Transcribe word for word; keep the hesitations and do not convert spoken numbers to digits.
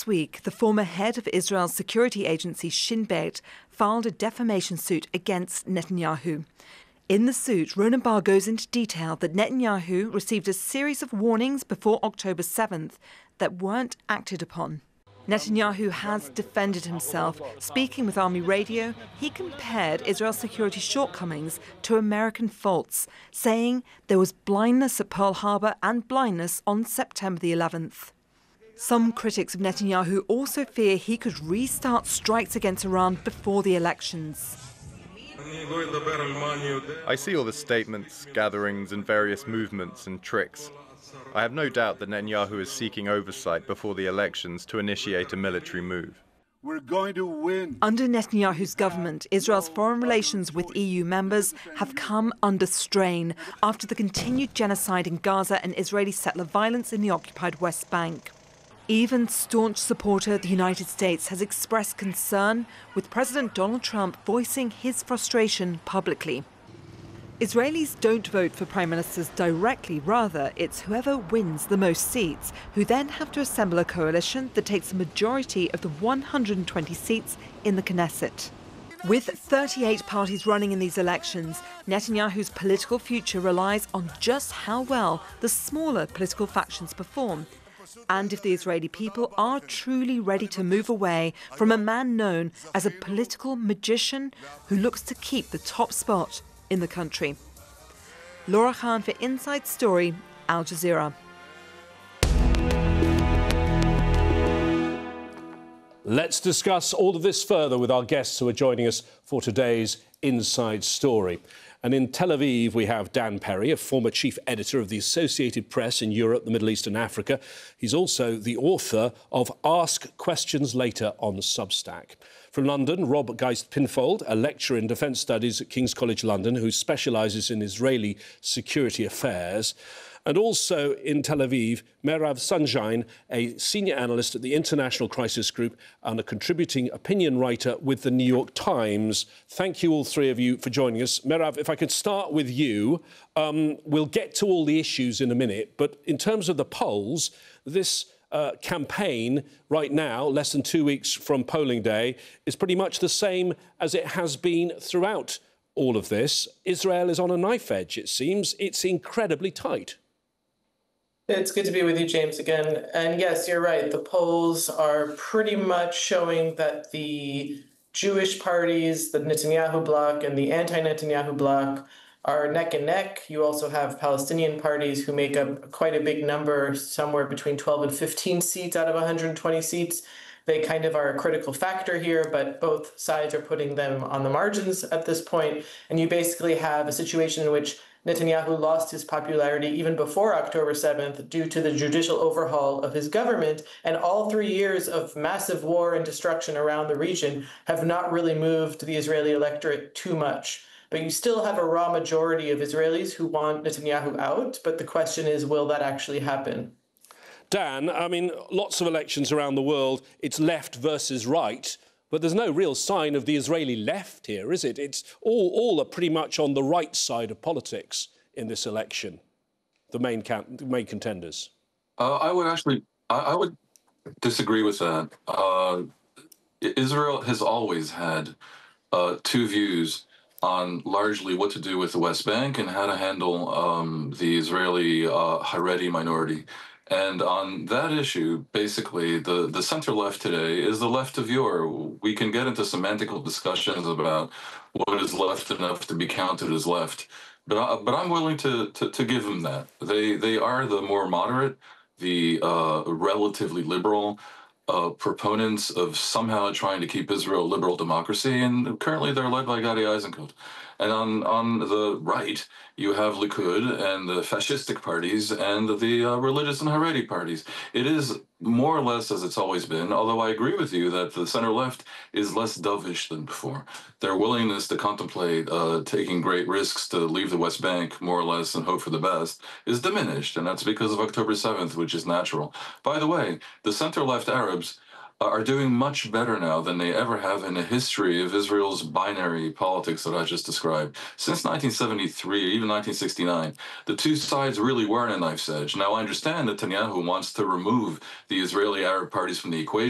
Last week, the former head of Israel's security agency Shin Bet filed a defamation suit against Netanyahu. In the suit, Ronan Bar goes into detail that Netanyahu received a series of warnings before October seventh that weren't acted upon. Netanyahu has defended himself. Speaking with Army Radio, he compared Israel's security shortcomings to American faults, saying there was blindness at Pearl Harbor and blindness on September the eleventh. Some critics of Netanyahu also fear he could restart strikes against Iran before the elections. I see all the statements, gatherings and various movements and tricks. I have no doubt that Netanyahu is seeking oversight before the elections to initiate a military move. We're going to win. Under Netanyahu's government, Israel's foreign relations with E U members have come under strain after the continued genocide in Gaza and Israeli settler violence in the occupied West Bank. Even staunch supporter of the United States has expressed concern, with President Donald Trump voicing his frustration publicly. Israelis don't vote for prime ministers directly, rather it's whoever wins the most seats, who then have to assemble a coalition that takes a majority of the one hundred twenty seats in the Knesset. With thirty-eight parties running in these elections, Netanyahu's political future relies on just how well the smaller political factions perform, and if the Israeli people are truly ready to move away from a man known as a political magician who looks to keep the top spot in the country. Laura Khan for Inside Story, Al Jazeera. Let's discuss all of this further with our guests who are joining us for today's Inside Story. And in Tel Aviv, we have Dan Perry, a former chief editor of the Associated Press in Europe, the Middle East and Africa. He's also the author of Ask Questions Later on Substack. From London, Rob Geist-Pinfold, a lecturer in defence studies at King's College London, who specialises in Israeli security affairs. And also in Tel Aviv, Merav Sunshine, a senior analyst at the International Crisis Group and a contributing opinion writer with the New York Times. Thank you, all three of you, for joining us. Merav, if I could start with you. Um, we'll get to all the issues in a minute, but in terms of the polls, this uh, campaign right now, less than two weeks from polling day, is pretty much the same as it has been throughout all of this. Israel is on a knife edge, it seems. It's incredibly tight. It's good to be with you, James, again. And yes, you're right. The polls are pretty much showing that the Jewish parties, the Netanyahu bloc and the anti-Netanyahu bloc, are neck and neck. You also have Palestinian parties who make up quite a big number, somewhere between twelve and fifteen seats out of one hundred twenty seats. They kind of are a critical factor here, but both sides are putting them on the margins at this point. And you basically have a situation in which Netanyahu lost his popularity even before October seventh due to the judicial overhaul of his government, and all three years of massive war and destruction around the region have not really moved the Israeli electorate too much. But you still have a raw majority of Israelis who want Netanyahu out, but the question is, will that actually happen? Dan, I mean, lots of elections around the world, it's left versus right. But there's no real sign of the Israeli left here, is it? It's all, all are pretty much on the right side of politics in this election, the main, can, the main contenders. Uh, I would actually, I, I would disagree with that. Uh, Israel has always had uh, two views on largely what to do with the West Bank and how to handle um, the Israeli uh, Haredi minority. And on that issue, basically, the, the center-left today is the left of yore. We can get into semantical discussions about what is left enough to be counted as left. But, I, but I'm willing to, to, to give them that. They, they are the more moderate, the uh, relatively liberal uh, proponents of somehow trying to keep Israel a liberal democracy. And currently they're led by Gadi Eisenkot. And on, on the right, you have Likud and the fascistic parties and the uh, religious and Haredi parties. It is more or less as it's always been, although I agree with you that the center-left is less dovish than before. Their willingness to contemplate uh, taking great risks to leave the West Bank, more or less, and hope for the best, is diminished, and that's because of October seventh, which is natural. By the way, the center-left Arabs are doing much better now than they ever have in the history of Israel's binary politics that I just described. Since nineteen seventy-three, or even nineteen sixty-nine, the two sides really were on a knife's edge. Now, I understand that Netanyahu wants to remove the Israeli Arab parties from the equation.